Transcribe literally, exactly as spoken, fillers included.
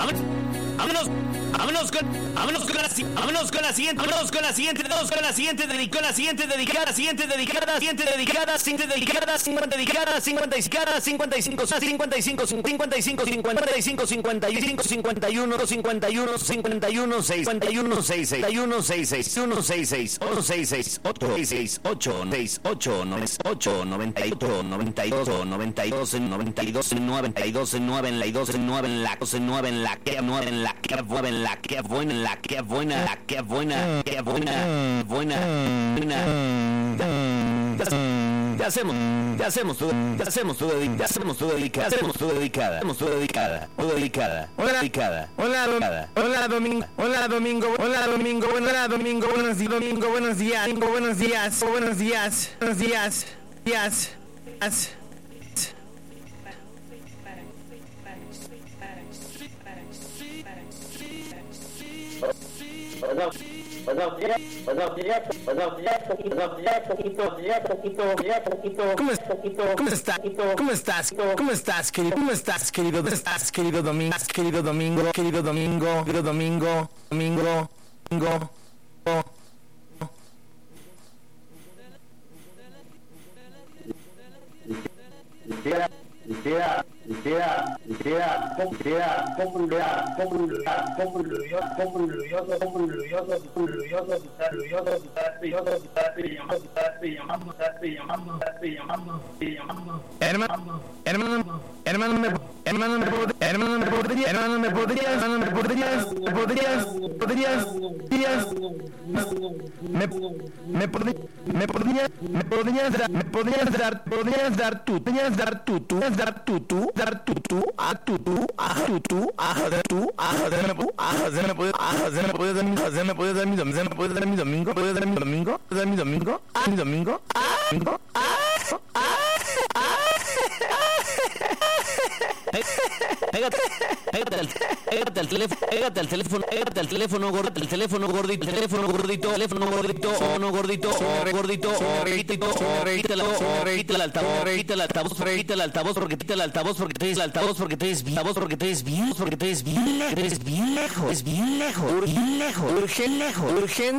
Vámonos, vámonos con, vámonos con la, vámonos con la siguiente, vámonos con la siguiente, vámonos con la siguiente, dedicada, la siguiente dedicada, siguiente dedicada, siguiente dedicada, siguiente dedicada, cincuenta dedicada, cincuenta y cinco, cincuenta y cinco, cincuenta y cinco, cincuenta y cinco, cincuenta y cinco, cincuenta y cinco, cincuenta y uno, cincuenta y uno, cincuenta y uno, cincuenta y uno, seis, seis, uno, seis, seis, uno, seis, seis, ocho, seis, seis, ocho, seis, ocho, seis, ocho, ocho, noventa y ocho, noventa y dos, noventa y dos, noventa y dos, noventa y dos, nueve en la dos, nueve en la doce, nueve en la que, nueve en la que buena, en la que buena, en la que buena, la que buena, que buena, buena, buena. Ya hacemos, ya hacemos tu, ya hacemos tu dedicada, ya hacemos tu dedicada, hacemos tu dedicada, hacemos tu dedicada, tu dedicada, hola, dedicada, hola, hola Domingo, hola Domingo, hola Domingo, hola Domingo, buenos días, Domingo, buenos días, Domingo, buenos días, buenos días, buenos días, días, días. Buenos días, buenos días, buenos días, buenos días, poquito, días, poquito, días, poquito. ¿Cómo estás? ¿Cómo estás? ¿Cómo estás? ¿Cómo estás, querido? ¿Cómo estás, querido? ¿Cómo estás, querido Domingo? Querido Domingo, querido Domingo, querido Domingo, Domingo, Domingo. Quisiera, quisiera, quisiera, quisiera, quisiera, concluir, concluir, concluir, concluyoso, concluyoso, concluyoso, concluyoso, llamando, llamando, llamando, llamando. Hermano, hermano, hermano, me, hermano, me pod- hermano, me podría, hermano, me podrías, hermano, me podrías, me podrías, podrías, podrías, me, me podrías, me podrías, me podrías dar, me podrías dar, podrías dar tú, podrías dar tú, tú, podrías dar tú, tú, dar tú, tú, a tú, tú, a tú, tú, a dar tú, a dar me, a dar me puede, a dar me puede dar mi, a me puede dar mi domingo, me puede dar mi domingo, puede dar mi domingo, puede dar mi domingo, a mi domingo, a domingo, a, a. Pégate, pégate al, pégate al teléfono, pégate al teléfono, pégate al teléfono gordito, el teléfono gordito, el teléfono gordito, teléfono gordito, o no gordito, o gordito, o quítalo, quítala, quítala al altavoz, quítala al altavoz, quítala al altavoz, porque quítala al altavoz, porque te es el altavoz, porque te es bien, porque te es bien, porque te es bien lejos, es bien lejos, es bien lejos, bien lejos, urgen lejos, urgen